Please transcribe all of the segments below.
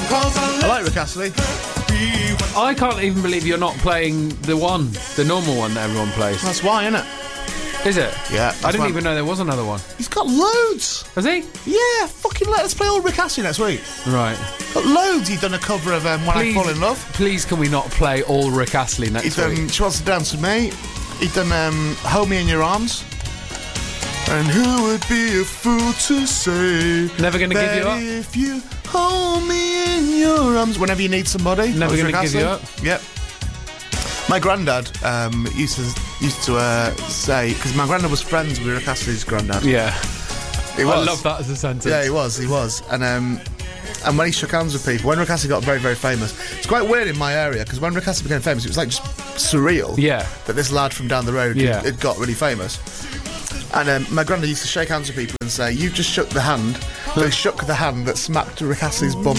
I like Rick Astley. I can't even believe you're not playing the normal one that everyone plays. That's why, isn't it? Is it? Yeah. I didn't even know there was another one. He's got loads. Has he? Yeah, fucking let's play all Rick Astley next week. Right. Got loads. He's done a cover of When I Fall in Love. Please, can we not play all Rick Astley next He's done week? She Wants to Dance With Me. He's done Hold Me In Your Arms. And who would be a fool to say Never Gonna Give You Up? If you hold me in your arms. Whenever you need somebody. Never Gonna Rick Give You Astley. Up? Yep. My granddad used to say, because my granddad was friends with Rick Astley's granddad. Yeah. He was. I love that as a sentence. Yeah, he was. And when he shook hands with people, when Rick Astley got very, very famous, it's quite weird in my area, because when Rick Astley became famous, it was like just surreal. Yeah. That this lad from down the road had got really famous. And my granddad used to shake hands with people and say, "You've just shook the hand that shook the hand that smacked Rick Astley's bum."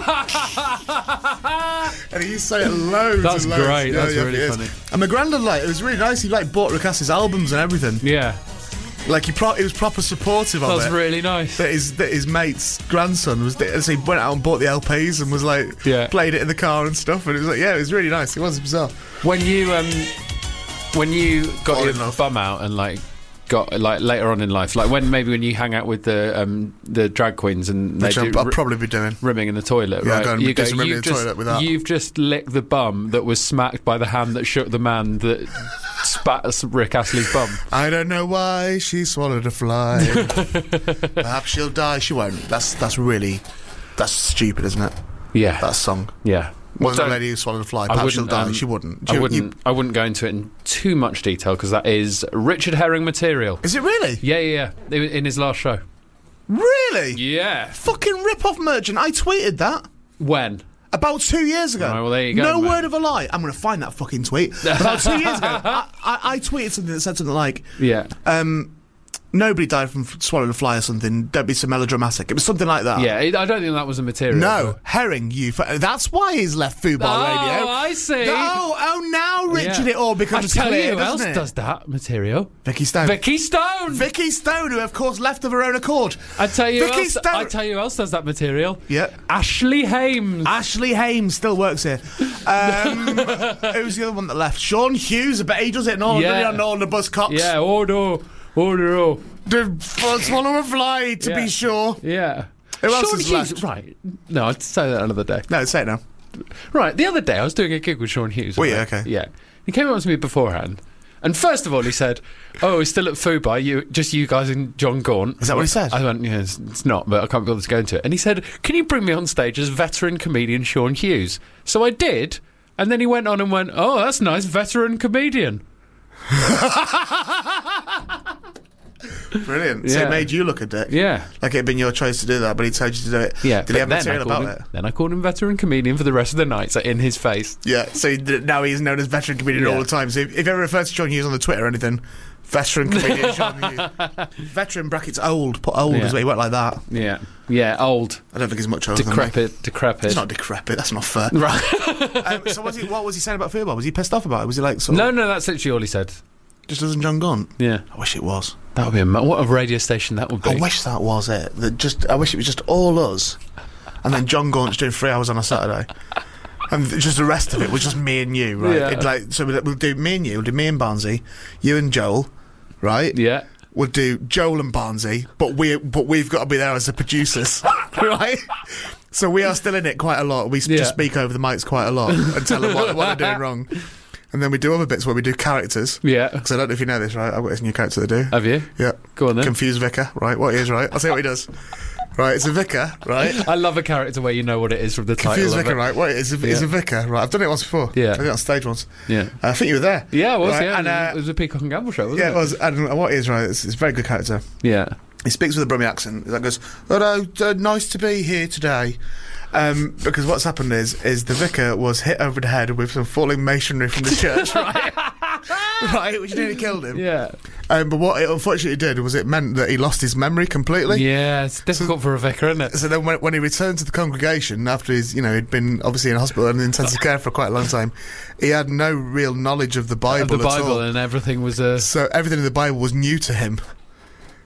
And he used to say it loads. That's and loads. great. Yeah, That's really funny. And my granddad, it was really nice. He bought Rick Astley's albums and everything. Yeah. He was proper supportive of it. That's really nice. That his mate's grandson was. So he went out and bought the LPs and was played it in the car and stuff. And it was it was really nice. It was bizarre. When you got Fall your in love. bum out and got later on in life, when you hang out with the drag queens and Which they do I'll probably be doing. rimming in the toilet, Yeah, right? go and do some rimming in the toilet with that. You've just licked the bum that was smacked by the hand that shook the man that spat Rick Astley's bum. I don't know why she swallowed a fly. Perhaps she'll die. She won't. That's stupid, isn't it? Yeah, That song. yeah. Wasn't the lady who swallowed a fly? Perhaps she'll die. She wouldn't. I wouldn't go into it in too much detail because that is Richard Herring material. Is it really? Yeah. In his last show. Really? Yeah. Fucking rip-off merchant. I tweeted that. When? About 2 years ago. Right, well, there you go, No mate. word of a lie. I'm going to find that fucking tweet. About 2 years ago, I tweeted something that said something like, Yeah. nobody died from swallowing a fly or something. Don't be so melodramatic. It was something like that. Yeah, I don't think that was a material. No, Herring, that's why he's left Fubar Radio. Oh, I see. Oh, now, Richard, Yeah. it all becomes I tell clear, you who else doesn't it? does that material. Vicky Stone. Vicky Stone. Vicky Stone, who of course left of her own accord. I tell you Vicky else. Stone. I tell you who else does that material. Yeah. Ashley Hames. Ashley Hames still works here. Who's the other one that left? Sean Hughes. I bet he does it in all, Yeah. on all the bus cops. Yeah. Oh no. Swallow a fly, to be sure. Yeah. Who else Sean is Hughes. left? Right. No, I'd say that another day. No, say it now. Right. The other day I was doing a gig with Sean Hughes. Were you? right? Okay. Yeah. He came up to me beforehand. And first of all, he said, "Oh, he's still at Fubar. You guys and John Gaunt." Is that what he said? I went, "Yeah, it's not, but I can't be bothered to go into it." And he said, "Can you bring me on stage as veteran comedian Sean Hughes?" So I did, and then he went on and went, "Oh, that's nice, veteran comedian." Brilliant. So Yeah. it made you look a dick. Yeah. Like it had been your choice to do that, but he told you to do it. Yeah. Did he have but material about him, it? Then I called him veteran comedian for the rest of the night, so in his face. Yeah. So now he's known as veteran comedian Yeah. all the time. So if you ever refer to Sean Hughes on the Twitter or anything, veteran comedian Sean Hughes. Veteran brackets old. Put old Yeah. as well. He went like that. Yeah. Yeah, old. I don't think he's much older than me. Decrepit. He's not decrepit. That's not fair. Right. So what was he saying about Fubar? Was he pissed off about it? Was he like No, that's literally all he said. just doesn't John Gaunt? Yeah. I wish it was. That would be what a radio station that would be. I wish that was it. I wish it was just all us, and then John Gaunt's doing 3 hours on a Saturday, and just the rest of it was just me and you, right? Yeah. So we'll do me and you, we'll do me and Barnsey, you and Joel, right? Yeah. We'll do Joel and Barnsey, but we've got to be there as the producers, right? So we are still in it quite a lot. We just speak over the mics quite a lot and tell them what they're doing wrong. And then we do other bits where we do characters. Yeah. Because I don't know if you know this, right? I've got this new character to do. Have you? Yeah. Go on then. Confused vicar, right? What he is, right? I'll tell you what he does. Right, it's a vicar, right? I love a character where you know what it is from the title. Confused of vicar, it. right? What it's a vicar, right? I've done it once before. Yeah. I did it on stage once. Yeah. I think you were there. Yeah, I was, Right, yeah. and, it was a Peacock and Gamble show, wasn't yeah, it? it was. And what he is, right? It's a very good character. Yeah. He speaks with a Brummie accent. That goes, "Hello, nice to be here today." Because what's happened is the vicar was hit over the head with some falling masonry from the church, right? Right, which nearly killed him. Yeah. But what it unfortunately did was it meant that he lost his memory completely. Yeah, it's difficult for a vicar, isn't it? So then when he returned to the congregation after he'd been obviously in hospital and in intensive care for quite a long time, he had no real knowledge of the Bible The at all. Bible and everything was So everything in the Bible was new to him.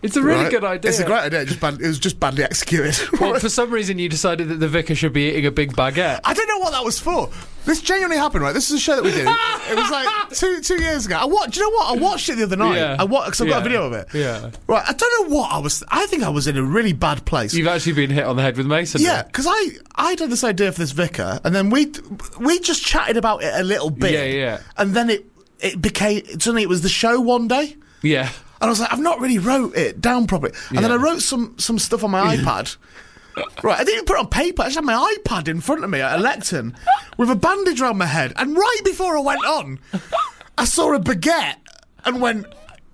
It's a really good idea. It's a great idea. It was just badly executed. Well, for some reason you decided that the vicar should be eating a big baguette. I don't know what that was for. This genuinely happened, right? This is a show that we did. It was like two years ago. Do you know what? I watched it the other night. Yeah. Because I've got a video of it. Yeah. Right. I don't know what I was. I think I was in a really bad place. You've actually been hit on the head with Mason. Yeah, because I had this idea for this vicar, and then we just chatted about it a little bit. Yeah. And then it became suddenly it was the show one day. Yeah. And I was like, I've not really wrote it down properly. And then I wrote some stuff on my iPad. Right, I didn't even put it on paper. I just had my iPad in front of me at a lectern with a bandage around my head. And right before I went on, I saw a baguette and went,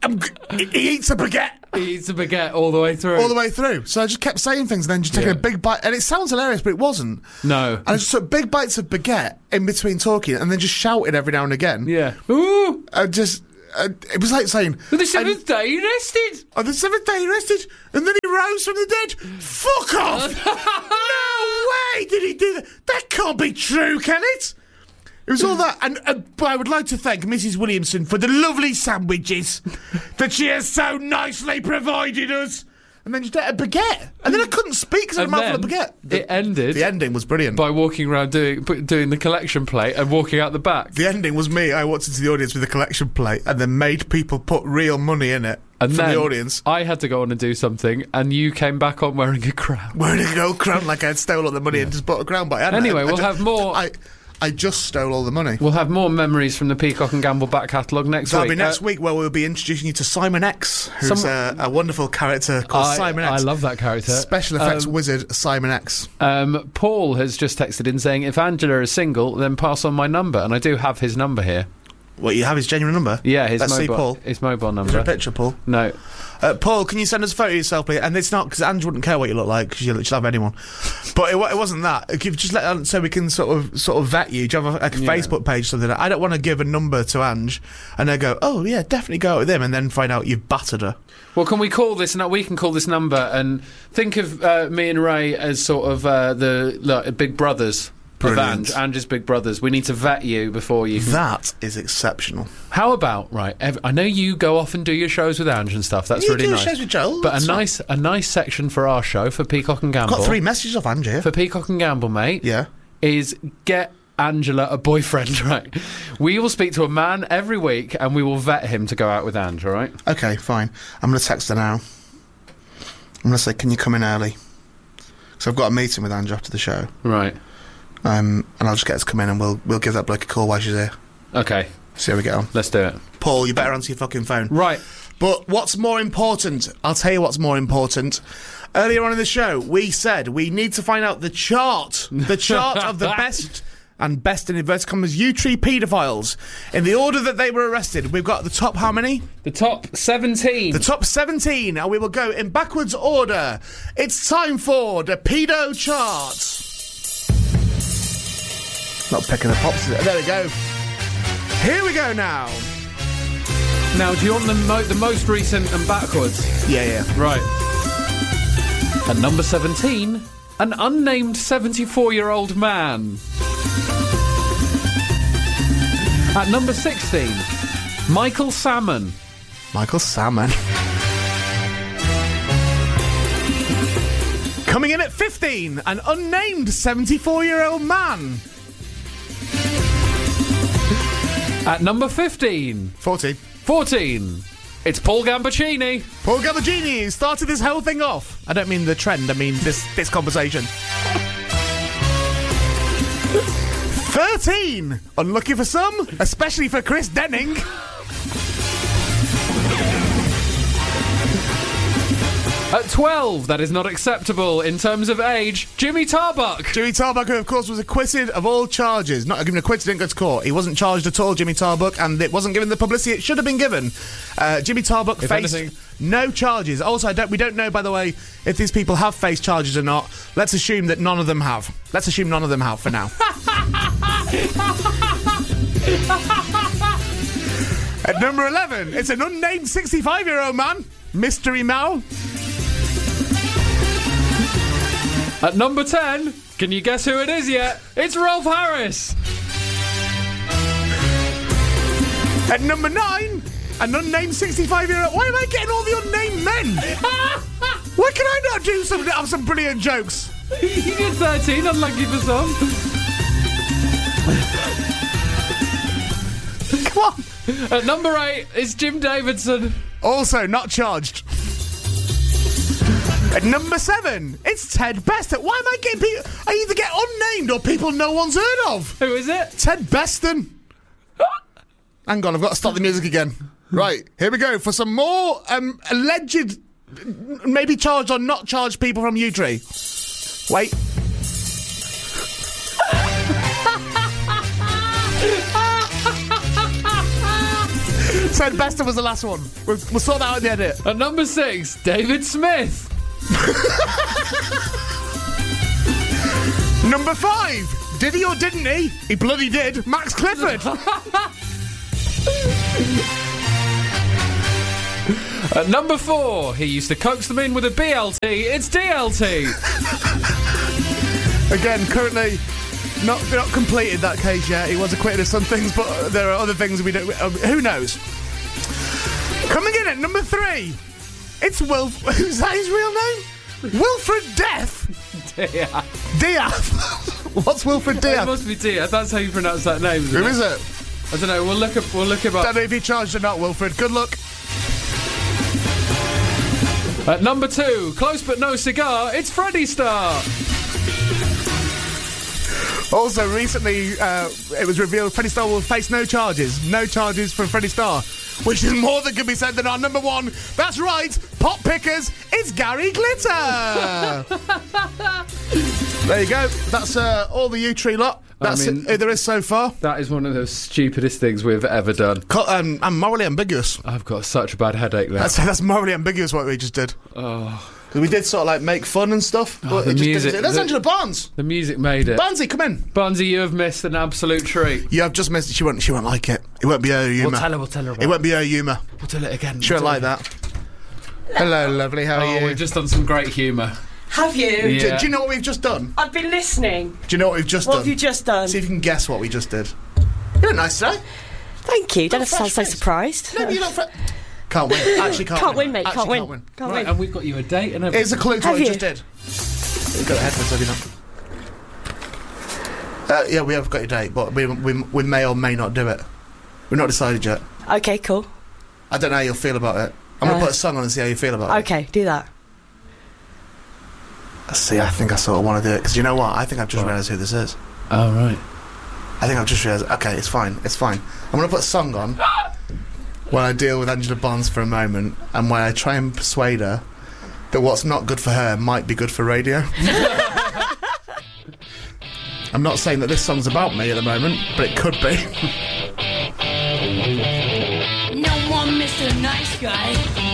he eats a baguette. He eats a baguette all the way through. All the way through. So I just kept saying things and then just taking a big bite. And it sounds hilarious, but it wasn't. No. And I just took big bites of baguette in between talking and then just shouted every now and again. Yeah. Ooh! It was like saying... The seventh day he rested! On the seventh day he rested, and then he rose from the dead. Fuck off! No way did he do that. That can't be true, can it? It was all that, and I would like to thank Mrs. Williamson for the lovely sandwiches that she has so nicely provided us. And then just ate a baguette. And then I couldn't speak because I had a mouthful of baguette. The ending was brilliant. By walking around doing the collection plate and walking out the back. The ending was me. I walked into the audience with a collection plate and then made people put real money in it from the audience. I had to go on and do something, and you came back on wearing a crown. Wearing a gold crown like I'd stole all the money and just bought a crown by. Anyway, we'll have more... I just stole all the money. We'll have more memories from the Peacock and Gamble back catalogue next week. That'll be next week, where we'll be introducing you to Simon X, who's a wonderful character called Simon X. I love that character. Special effects wizard Simon X. Paul has just texted in saying, if Angela is single, then pass on my number. And I do have his number here. What, you have his genuine number? Yeah, his Let's mobile. See Paul. His mobile number. Is there a picture, Paul? No. Paul, can you send us a photo of yourself, please? And it's not because Ange wouldn't care what you look like because she'll have anyone. But it wasn't that. If you just let so we can sort of vet you. Do you have a Facebook page or something? I don't want to give a number to Ange and they go, oh yeah, definitely go out with him, and then find out you've battered her. Well, can we call this? We can call this number and think of me and Ray as sort of the big brothers. Brilliant. Ange's big brothers. We need to vet you before you... That is exceptional. How about, right, I know you go off and do your shows with Ange and stuff. That's really nice. You do shows with Joel. But a nice section for our show, for Peacock and Gamble... Got 3 messages off Ange here. For Peacock and Gamble, mate. Yeah. Is get Angela a boyfriend, right? We will speak to a man every week and we will vet him to go out with Ange, all right? Okay, fine. I'm going to text her now. I'm going to say, can you come in early? So I've got a meeting with Ange after the show. Right. And I'll just get her to come in and we'll give that bloke a call while she's here. Okay. See how we get on. Let's do it. Paul, you better answer your fucking phone. Right. But what's more important? I'll tell you what's more important. Earlier on in the show, we said we need to find out the chart. The chart of the best and best in inverted commas U-Tree paedophiles. In the order that they were arrested, we've got the top how many? The top 17. The top 17. And we will go in backwards order. It's time for the pedo chart. Not picking the pops. There we go. Here we go now. Now, do you want the most recent and backwards? Yeah. Right. At number 17, an unnamed 74-year-old man. At number 16, Michael Salmon. Michael Salmon. Coming in at 15, an unnamed 74-year-old man. At number 15... 14, it's Paul Gambaccini. Paul Gambaccini started this whole thing off. I don't mean the trend, I mean this conversation. 13, unlucky for some, especially for Chris Denning. At 12, that is not acceptable in terms of age, Jimmy Tarbuck. Jimmy Tarbuck, who of course was acquitted of all charges. Not given acquitted, didn't go to court. He wasn't charged at all, Jimmy Tarbuck, and it wasn't given the publicity it should have been given. Jimmy Tarbuck faced no charges. Also, we don't know, by the way, if these people have faced charges or not. Let's assume that none of them have. Let's assume none of them have for now. At number 11, it's an unnamed 65-year-old man, Mystery Mal. At number 10, can you guess who it is yet? It's Rolf Harris. At number 9, An unnamed 65-year-old. Why am I getting all the unnamed men? Why can I not have some brilliant jokes? You did 13, unlucky for some. Come on. At number 8 is Jim Davidson. Also not charged. At number 7, it's Ted Beston. Why am I getting people... I either get unnamed or people no one's heard of. Who is it? Ted Beston. Hang on, I've got to stop the music again. Right, here we go for some more alleged, maybe charged or not charged people from Utree. Wait. Ted Beston was the last one. We'll sort that out in the edit. At number 6, David Smith. Number 5, did he or didn't he? He bloody did. Max Clifford. At number 4, he used to coax them in with a BLT. It's DLT. Again, currently not completed that case yet. He was acquitted of some things, but there are other things we don't. Who knows? Coming in at number 3, it's Wilf. Is that his real name? Wilfred Death. Diath. What's Wilfred Diath? It must be Diath. That's how you pronounce that name. Who is it? I don't know. We'll look him up. Don't know if he charged or not, Wilfred. Good luck. At number 2, close but no cigar, it's Freddie Starr. Also, recently, it was revealed Freddie Starr will face no charges. No charges for Freddie Starr, which is more than can be said than our number 1. That's right, Pop Pickers, it's Gary Glitter. There you go. That's all the Utree lot. That's it there is so far. That is one of the stupidest things we've ever done. I'm morally ambiguous. I've got such a bad headache there. That's morally ambiguous what we just did. Oh. We did sort of like make fun and stuff. But the music. That's Angela Barnes. The music made it. Barnesy, come in. Barnesy, you have missed an absolute treat. You have just missed it. She won't like it. It won't be her humour. We'll tell her about it. Won't be her humour. We'll tell it again. She won't like that. Hello, lovely. How are you? We've just done some great humour. Have you? Yeah. Do you know what we've just done? I've been listening. Do you know what we've just done? What have you just done? See if you can guess what we just did. You look nice today. Thank you. Don't sound so surprised. No, you look can't win. Actually can't win, mate. Actually Can't win. Can't Right, win. and we've got you a date and everything. It's a clue to what we just did. You've got the headphones, have you not? Yeah, we have got your date, but we may or may not do it. We've not decided yet. Okay, cool. I don't know how you'll feel about it. I'm going to put a song on and see how you feel about it. Okay, do that. See, I think I sort of want to do it, because you know what? I think I've just realised who this is. Oh, right. I think I've just realised... Okay, it's fine. I'm going to put a song on while I deal with Angela Barnes for a moment, and while I try and persuade her that what's not good for her might be good for radio. I'm not saying that this song's about me at the moment, but it could be. No more Mr. Nice Guy.